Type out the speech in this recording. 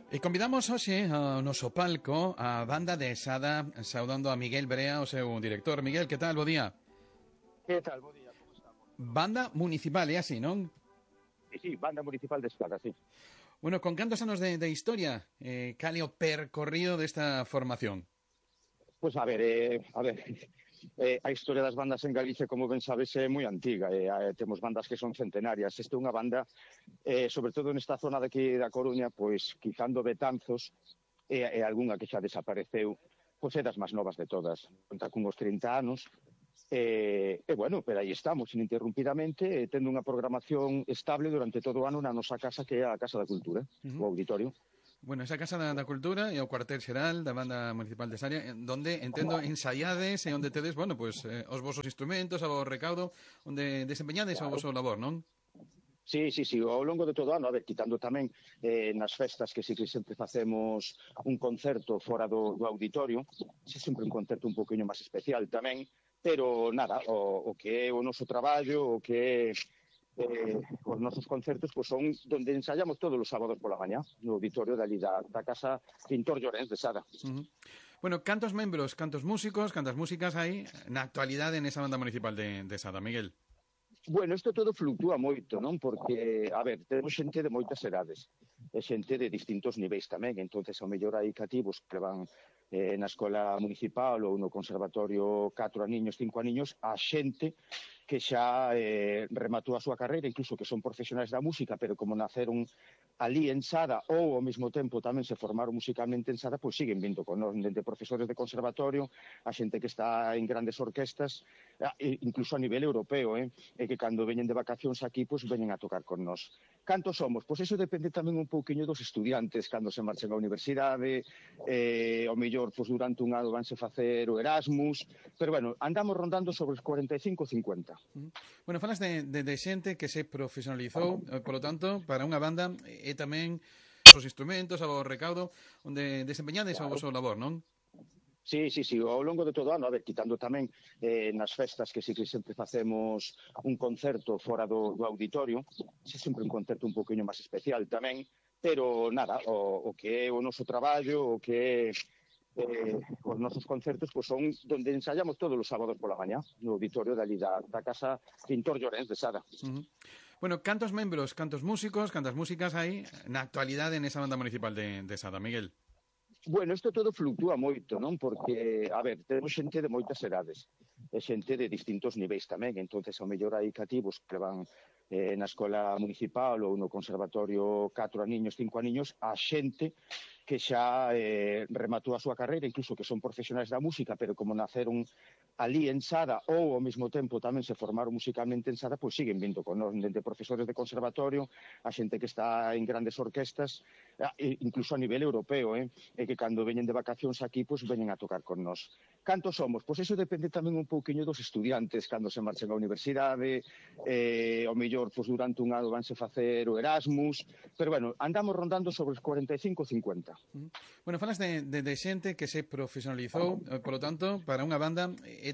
E convidamos hoxe ao noso palco a banda de Sada saudando a Miguel Brea, o seu director. Miguel, que tal? Bo día. Que tal? Bo día, como estamos? Banda municipal, é así, non? Sí, Banda Municipal de Escada, sí. Bueno, con cantos anos de historia? Cal é o percorrido desta formación? Pois a historia das bandas en Galicia, como ben sabes, é moi antiga. Temos bandas que son centenarias. Esta é unha banda, sobre todo nesta zona de aquí da Coruña, pois quitando Betanzos e algunha que xa desapareceu, pois é das máis novas de todas. Conta con uns 30 anos. Bueno, pero aí estamos, ininterrumpidamente, tendo unha programación estable durante todo o ano na nosa casa, que é a Casa da Cultura, o auditorio. Bueno, esa Casa da Cultura é o cuartel xeral da Banda Municipal de Saria, donde, entendo, ensaiades e onde tedes, bueno, pues, os vosos instrumentos, o recaudo, onde desempeñades o voso labor, non? Sí, ao longo de todo o ano, quitando tamén nas festas que sí que sempre facemos un concerto fora do auditorio, sempre un concerto un poquinho máis especial tamén, pero nada, o que é o noso traballo, o que é os nosos concertos, pois son donde ensaiamos todos os sábados pola mañá, no auditorio dali da Casa Pintor Llorens de Sada. Bueno, cantos membros, cantos músicos, cantas músicas hai na actualidade nesa banda municipal de Sada, Miguel? Bueno, isto todo fluctúa moito, non? Porque, temos xente de moitas edades, e xente de distintos niveis tamén, entonces ao mellor hai cativos que van na escola municipal ou no conservatorio 4 aniños, 5 aniños, a xente que xa rematou a súa carreira, incluso que son profesionais da música, pero como naceron ali en Sada ou ao mesmo tempo tamén se formaron musicalmente en Sada, pois siguen vindo con nós, dende profesores de conservatorio, a xente que está en grandes orquestas, incluso a nivel europeo, e que cando veñen de vacacións aquí, pois veñen a tocar con nós. Cantos somos? Pois eso depende tamén un pouquiño dos estudiantes, cando se marchen á universidade, ao mellor, pois durante un ano vanse facer o Erasmus, pero bueno, andamos rondando sobre os 45 ou 50. Bueno, falas de xente que se profesionalizou, polo tanto, para unha banda e tamén os instrumentos, o recaudo, onde desempeñades o voso labor, non? Sí, ao longo de todo o ano, quitando tamén nas festas que sí que sempre facemos un concerto fora do auditorio, sempre un concerto un poquinho máis especial tamén, pero nada, o que é o noso traballo, o que é os nosos concertos, pois son donde ensaiamos todos os sábados pola mañá, no auditorio dali da Casa Pintor Llorens de Sada. Bueno, cantos membros, cantos músicos, cantas músicas hai na actualidade nesa banda municipal de Sada, Miguel? Bueno, isto todo fluctúa moito, non? Porque, temos xente de moitas edades, e xente de distintos niveis tamén, entonces ao mellor hai cativos que van na escola municipal ou no conservatorio 4 aniños, 5 aniños, a xente que xa rematou a súa carreira, incluso que son profesionais da música, pero como naceron ali en Sada ou ao mesmo tempo tamén se formaron musicalmente en Sada, pois siguen vindo con nós, dende profesores de conservatorio, a xente que está en grandes orquestas, incluso a nivel europeo, e que cando veñen de vacacións aquí, pois veñen a tocar con nós. Cantos somos? Pois eso depende tamén un pouquiño dos estudiantes, cando se marchen á universidade, ao mellor, pois durante un ano vanse facer o Erasmus, pero bueno, andamos rondando sobre os 45 ou 50. Bueno, falas de xente que se profesionalizou, polo tanto, para unha banda e